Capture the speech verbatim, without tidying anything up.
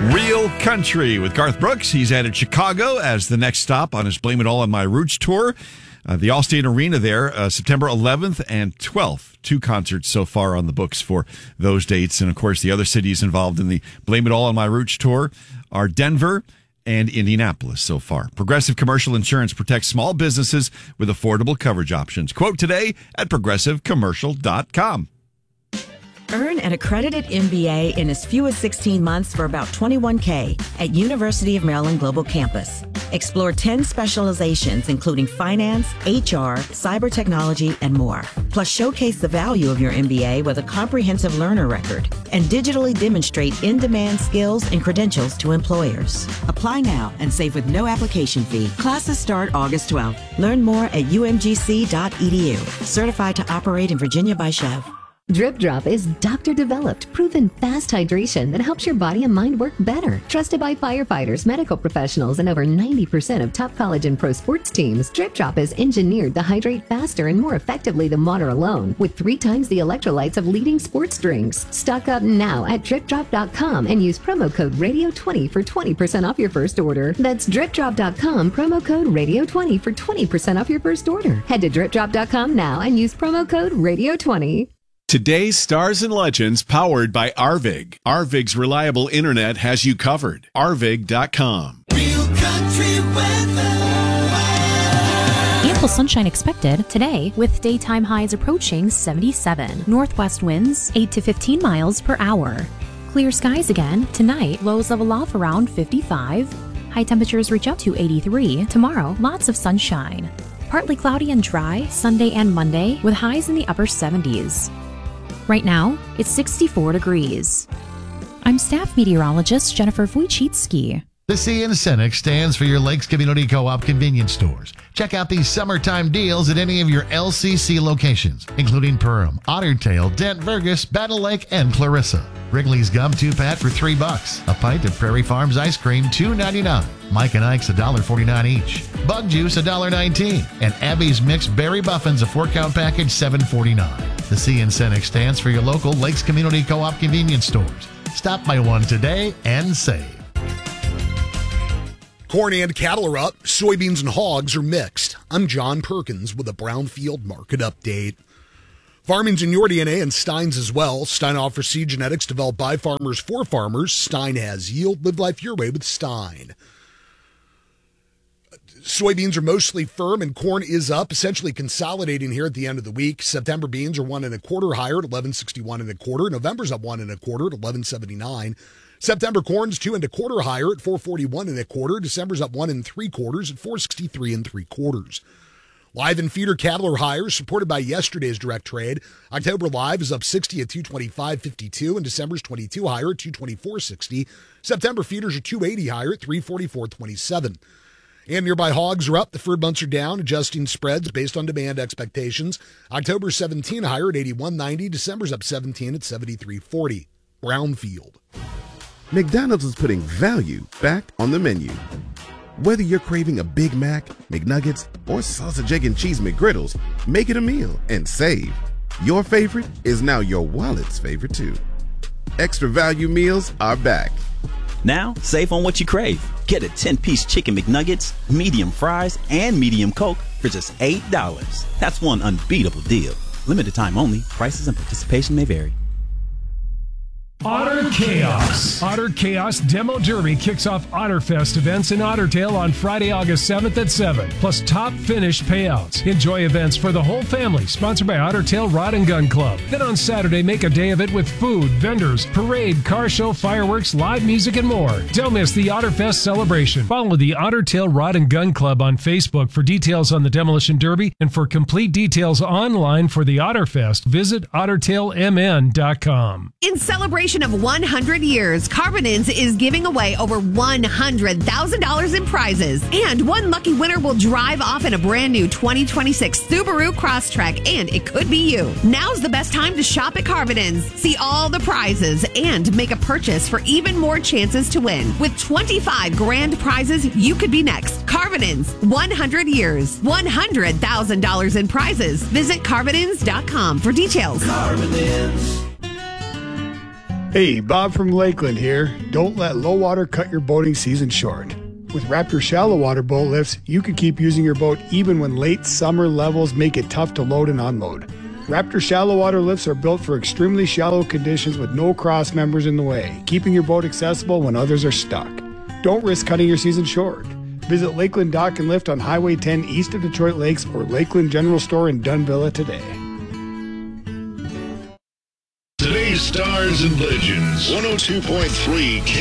Real Country with Garth Brooks. He's added Chicago as the next stop on his Blame It All on My Roots tour. Uh, the Allstate Arena there, uh, September eleventh and twelfth. Two concerts so far on the books for those dates. And, of course, the other cities involved in the Blame It All on My Roots tour are Denver and Indianapolis so far. Progressive Commercial Insurance protects small businesses with affordable coverage options. Quote today at progressive commercial dot com. Earn an accredited M B A in as few as sixteen months for about twenty-one thousand dollars at University of Maryland Global Campus. Explore ten specializations, including finance, H R, cyber technology, and more. Plus, showcase the value of your M B A with a comprehensive learner record and digitally demonstrate in-demand skills and credentials to employers. Apply now and save with no application fee. Classes start August twelfth. Learn more at u m g c dot e d u. Certified to operate in Virginia by Chev. Drip Drop is doctor-developed, proven fast hydration that helps your body and mind work better. Trusted by firefighters, medical professionals, and over ninety percent of top college and pro sports teams, Drip Drop is engineered to hydrate faster and more effectively than water alone, with three times the electrolytes of leading sports drinks. Stock up now at drip drop dot com and use promo code radio twenty for twenty percent off your first order. That's drip drop dot com, promo code radio twenty for twenty percent off your first order. Head to drip drop dot com now and use promo code radio twenty. Today's Stars and Legends, powered by Arvig. Arvig's reliable internet has you covered. arvig dot com. Real country weather. Ample sunshine expected today with daytime highs approaching seventy-seven. Northwest winds eight to fifteen miles per hour. Clear skies again tonight. Lows level off around fifty-five. High temperatures reach up to eighty-three. Tomorrow, lots of sunshine. Partly cloudy and dry Sunday and Monday with highs in the upper seventies. Right now, it's sixty-four degrees. I'm staff meteorologist Jennifer Wojcicki. The C in Cenex stands for your Lakes Community Co-op convenience stores. Check out these summertime deals at any of your L C C locations, including Perham, Otter Tail, Dent Vergus, Battle Lake, and Clarissa. Wrigley's Gum two-pack for three bucks. A pint of Prairie Farms ice cream, two ninety-nine. Mike and Ike's one dollar forty-nine each. Bug Juice, one dollar nineteen. And Abby's Mixed Berry Muffins, a four-count package, seven forty-nine. The C in Cenex stands for your local Lakes Community Co-op convenience stores. Stop by one today and save. Corn and cattle are up. Soybeans and hogs are mixed. I'm John Perkins with a Brownfield Market Update. Farming's in your D N A and Stein's as well. Stein offers seed genetics developed by farmers for farmers. Stein has yield. Live life your way with Stein. Soybeans are mostly firm and corn is up, essentially consolidating here at the end of the week. September beans are one and a quarter higher at eleven sixty-one and a quarter. November's up one and a quarter at eleven seventy-nine. September corn's two and a quarter higher at four forty-one and a quarter. December's up one and three quarters at four sixty-three and three quarters. Live and feeder cattle are higher, supported by yesterday's direct trade. October live is up sixty at two twenty-five fifty-two, and December's twenty-two higher at two twenty-four sixty. September feeders are two eighty higher at three forty-four twenty-seven. And nearby hogs are up. The furred months are down, adjusting spreads based on demand expectations. October seventeen higher at eighty-one ninety. December's up seventeen at seventy-three forty. Brownfield. McDonald's is putting value back on the menu. Whether you're craving a Big Mac, McNuggets, or sausage, egg, and cheese McGriddles, make it a meal and save. Your favorite is now your wallet's favorite too. Extra value meals are back. Now, save on what you crave. Get a ten-piece chicken McNuggets, medium fries, and medium Coke for just eight dollars. That's one unbeatable deal. Limited time only. Prices and participation may vary. Otter Chaos. Otter Chaos Demo Derby kicks off OtterFest events in Otter Tail on Friday, August seventh at seven, plus top finish payouts. Enjoy events for the whole family, sponsored by Otter Tail Rod and Gun Club. Then on Saturday, make a day of it with food, vendors, parade, car show, fireworks, live music, and more. Don't miss the OtterFest celebration. Follow the Otter Tail Rod and Gun Club on Facebook for details on the Demolition Derby, and for complete details online for the OtterFest, visit otter tail m n dot com. In celebration of one hundred years, Carbonins is giving away over one hundred thousand dollars in prizes. And one lucky winner will drive off in a brand new twenty twenty-six Subaru Crosstrek, and it could be you. Now's the best time to shop at Carbonins. See all the prizes and make a purchase for even more chances to win. With twenty-five grand prizes, you could be next. Carbonins, one hundred years, one hundred thousand dollars in prizes. Visit Carbonins dot com for details. Carbonins. Hey, Bob from Lakeland here. Don't let low water cut your boating season short. With Raptor shallow water boat lifts, you can keep using your boat even when late summer levels make it tough to load and unload. Raptor shallow water lifts are built for extremely shallow conditions with no cross members in the way, keeping your boat accessible when others are stuck. Don't risk cutting your season short. Visit Lakeland Dock and Lift on Highway ten east of Detroit Lakes or Lakeland General Store in Dunvilla today. Today's Stars and Legends, one oh two point three K